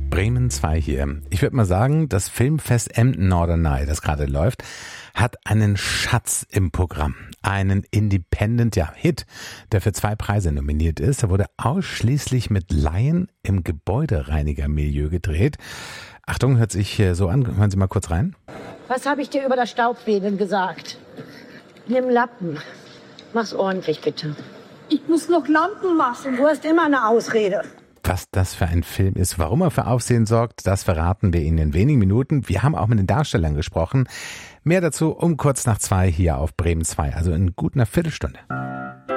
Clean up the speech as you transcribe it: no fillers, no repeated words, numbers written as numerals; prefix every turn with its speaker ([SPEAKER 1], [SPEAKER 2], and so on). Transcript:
[SPEAKER 1] Bremen 2 hier. Ich würde mal sagen, das Filmfest Emden Norderney, das gerade läuft, hat einen Schatz im Programm. Einen Independent-Hit, der für 2 Preise nominiert ist. Er wurde ausschließlich mit Laien im Gebäudereinigermilieu gedreht. Achtung, hört sich so an. Hören Sie mal kurz rein.
[SPEAKER 2] Was habe ich dir über das Staubwedeln gesagt? Nimm Lappen. Mach's ordentlich, bitte.
[SPEAKER 3] Ich muss noch Lampen machen.
[SPEAKER 2] Du hast immer eine Ausrede.
[SPEAKER 1] Was das für ein Film ist, warum er für Aufsehen sorgt, das verraten wir Ihnen in wenigen Minuten. Wir haben auch mit den Darstellern gesprochen. Mehr dazu um kurz nach 2 hier auf Bremen 2, also in gut einer Viertelstunde.